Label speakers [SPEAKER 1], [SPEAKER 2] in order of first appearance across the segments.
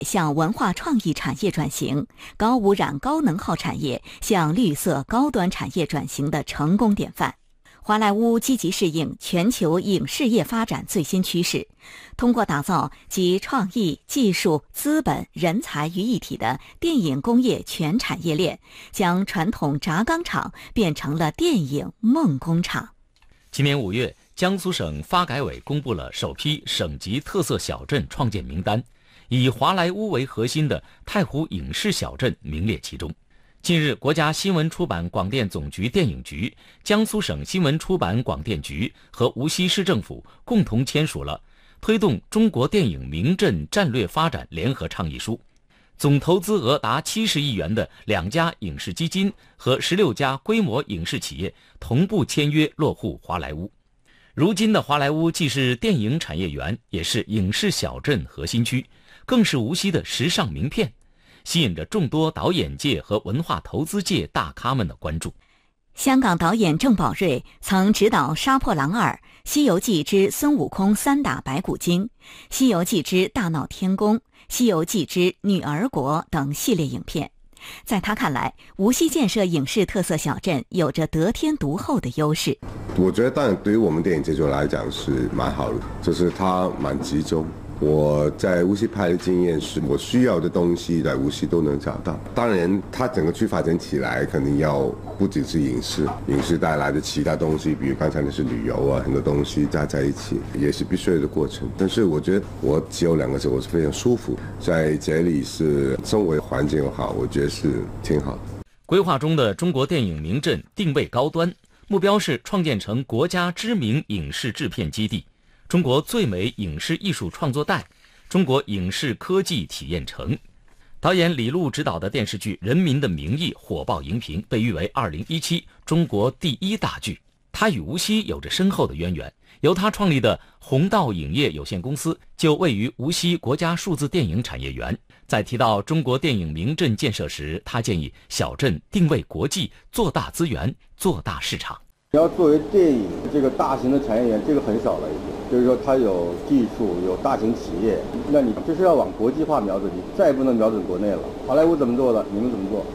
[SPEAKER 1] 向文化创意产业转型，高污染高能耗产业向绿色高端产业转型的成功典范。华莱坞积极适应全球影视业发展最新趋势，通过打造集创意、技术、资本、人才于一体的电影工业全产业链，将传统轧钢厂变成了电影梦工厂。
[SPEAKER 2] 今年5月，江苏省发改委公布了首批省级特色小镇创建名单，以华莱坞为核心的太湖影视小镇名列其中。近日，国家新闻出版广电总局电影局、江苏省新闻出版广电局和无锡市政府共同签署了推动中国电影名镇战略发展联合倡议书，总投资额达70亿元的2家影视基金和16家规模影视企业同步签约落户华莱坞。如今的华莱坞既是电影产业园，也是影视小镇核心区，更是无锡的时尚名片，吸引着众多导演界和文化投资界大咖们的关注。
[SPEAKER 1] 香港导演郑宝瑞曾执导《杀破狼2》《西游记之孙悟空3打白骨精》《西游记之大闹天宫》《西游记之女儿国》等系列影片。在他看来，无锡建设影视特色小镇有着得天独厚的优势。
[SPEAKER 3] 我觉得当然对于我们电影制作来讲是蛮好的，就是它蛮集中。我在无锡拍的经验是，我需要的东西在无锡都能找到。当然，它整个区发展起来，肯定要不只是影视带来的其他东西，比如刚才那是旅游啊，很多东西加在一起，也是必须的过程。但是我觉得我只有2个字，我是非常舒服，在这里是生活环境又好，我觉得是挺好的。
[SPEAKER 2] 规划中的中国电影名镇定位高端，目标是创建成国家知名影视制片基地、中国最美影视艺术创作带、中国影视科技体验城。导演李路执导的电视剧《人民的名义》火爆荧屏，被誉为2017中国第1大剧。它与无锡有着深厚的渊源，由他创立的弘道影业有限公司就位于无锡国家数字电影产业园。在提到中国电影名镇建设时，他建议小镇定位国际，做大资源，做大市场。
[SPEAKER 4] 你要作为电影这个大型的产业园，这个很少了已经。就是说它有技术，有大型企业，那你就是要往国际化瞄准，你再也不能瞄准国内了。好莱坞怎么做的，你们怎么做？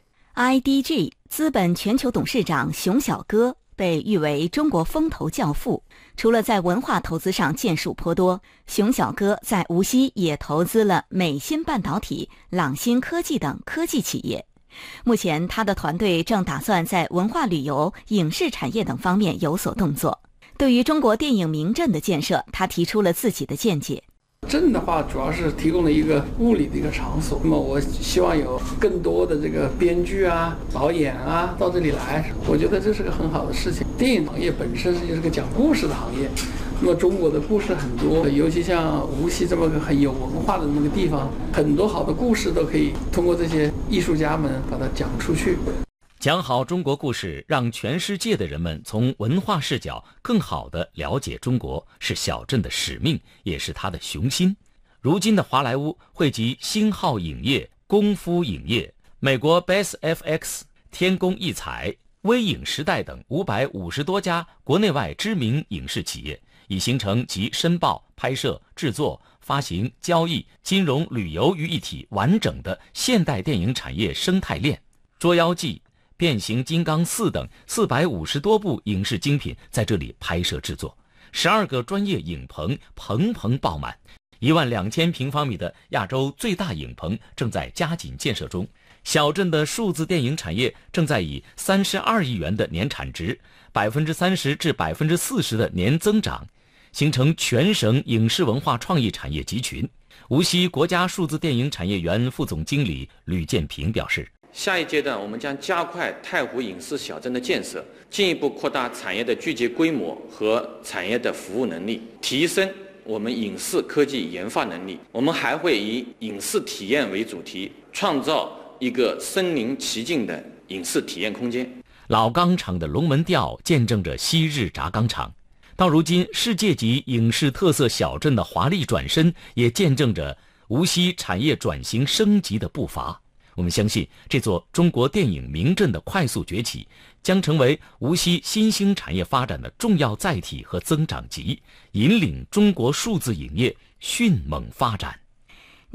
[SPEAKER 1] IDG 资本全球董事长熊小哥被誉为中国风投教父，除了在文化投资上建树颇多，熊小哥在无锡也投资了美芯半导体、朗芯科技等科技企业。目前他的团队正打算在文化旅游、影视产业等方面有所动作。对于中国电影名镇的建设，他提出了自己的见解。
[SPEAKER 5] 镇的话主要是提供了一个物理的一个场所，那么我希望有更多的这个编剧啊、导演啊到这里来，我觉得这是个很好的事情。电影行业本身是个讲故事的行业，那么中国的故事很多，尤其像无锡这么个很有文化的那个地方，很多好的故事都可以通过这些艺术家们把它讲出去。
[SPEAKER 2] 讲好中国故事，让全世界的人们从文化视角更好地了解中国，是小镇的使命，也是它的雄心。如今的华莱坞汇集星浩影业、功夫影业、美国 BestFX、天工艺彩、微影时代等550多家国内外知名影视企业，已形成集申报、拍摄、制作、发行、交易、金融、旅游于一体完整的现代电影产业生态链。捉妖记、变形金刚4等450多部影视精品在这里拍摄制作，12个专业影棚棚棚爆满，12000平方米的亚洲最大影棚正在加紧建设中。小镇的数字电影产业正在以32亿元的年产值、30%至40%的年增长，形成全省影视文化创意产业集群。无锡国家数字电影产业园副总经理吕建平表示，
[SPEAKER 6] 下一阶段，我们将加快太湖影视小镇的建设，进一步扩大产业的聚集规模和产业的服务能力，提升我们影视科技研发能力。我们还会以影视体验为主题，创造一个身临其境的影视体验空间。
[SPEAKER 2] 老钢厂的龙门吊见证着昔日轧钢厂，到如今世界级影视特色小镇的华丽转身，也见证着无锡产业转型升级的步伐。我们相信，这座中国电影名镇的快速崛起，将成为无锡新兴产业发展的重要载体和增长极，引领中国数字影业迅猛发展。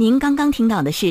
[SPEAKER 1] 您刚刚听到的是